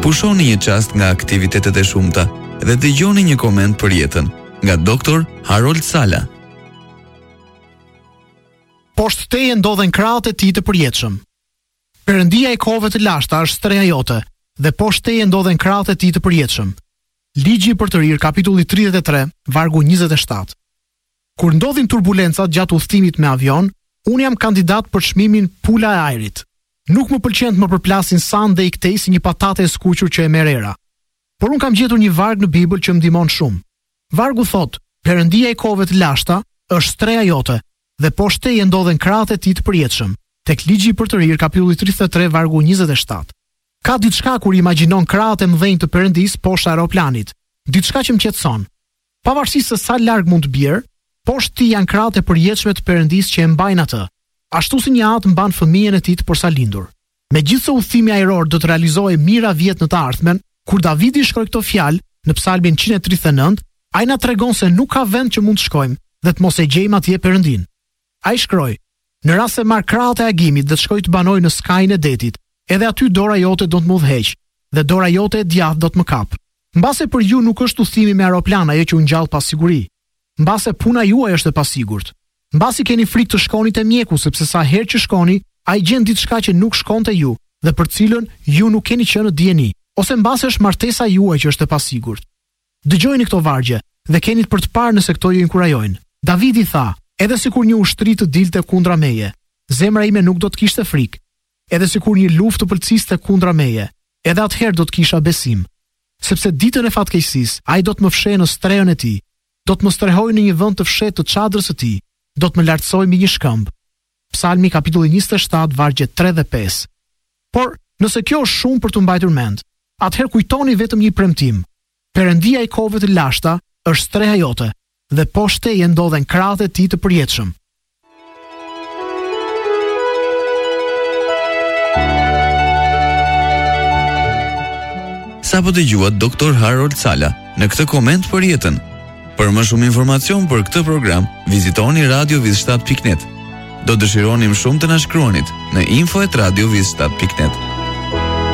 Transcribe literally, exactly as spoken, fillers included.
Pushoni një çast nga aktivitetet e shumta dhe dëgjoni një koment për jetën nga doktor Harold Sala. Poshtë teje ndodhen krahët e tij të përjetshëm. Perëndia e kohëve të lashta është streha jote dhe poshtë teje ndodhen krahët e tij të përjetshëm. Ligji i Përtërir, kapitulli tridhjetë e tre, vargu njëzet e shtatë. Kur ndodhin turbulencat gjatë udhëtimit me avion, unë jam kandidat për çmimin pula e ajrit. Nuk më pëlqen të më përplasin san dhe i ktej si një patate e skuqur që e merr era. Por unë kam gjetur një varg në Bibël që më ndihmon shumë. Vargu thot: Perëndia e kohëve të lashta është streha jote dhe poshtë teje ndodhen krahët e tij të përjetshëm. Tek Ligji i Përtërir, kapitulli tridhjetë e tre, vargu njëzet e shtatë. Ka diçka kur imagjinon krahët e mëdhenj të Perëndis poshtë aeroplanit, diçka që më qetëson. Pavarësisht se sa larg mund të bjerë, poshtë tij janë krahët e përjetshme të Perëndis që e mbajnë atë, ashtu si një atë mban fëmijën e tij të porsalindur. Megjithëse udhëtimi ajror do të realizohej mijëra vjet në të ardhmen, kur Davidi shkroi këto fjalë në Psalmin njëzet e tridhjetë e nëntë, ai na tregon se nuk ka vend që mund të shkojmë dhe të mos e gjejmë atje Perëndin. Ai shkroi: Në rast se marr krahët e agimit dhe të shkoj të banoj në skajin e detit, edhe aty dora jote do të më udhëheq dhe dora jote e djathtë do të më kap. Mbase për ju nuk është udhëtimi me aeroplan ajo që u ngjall pas siguri. Mbase puna juaj është e pasigurt. Mbasi keni frikë të shkoni te mjeku sepse sa herë që shkoni, ai gjen diçka që nuk shkon te ju dhe për cilën ju nuk keni qenë në dijeni, ose mbase është martesa juaj që është e pasigurt. Dëgjojeni këto vargje dhe keni për të parë nëse këto ju inkurajojnë. Davidi tha: Edhe sikur një ushtri të dilte kundra meje, zemra ime nuk do të kishte frikë. Edhe sikur një luftë të pëlqiste kundra meje, edhe atëherë do të kisha besim. Sepse ditën e fatkeqësisë ai do të më fshehë në strehën e tij, do të më strehojë në një vend të fshehtë të çadrës së tij, do të më lartësojë mbi një shkëmb. Psalmi kapitulli njëzet e shtatë, vargjet tre dhe pesë. Por nëse kjo është shumë për të mbajtur mend, atëherë kujtoni vetëm një premtim. Perëndia e kohëve të lashta është streha jote dhe poshtë teje ndodhen krahët e tij të përjetshëm. Sa po dëgjuat doktor Harold Sala në këtë koment për jetën. Për më shumë informacion për këtë program, vizitoni radio viz shtat pikë net. Do dëshironim shumë të na shkruanit në info at radio viz shtat pikë net.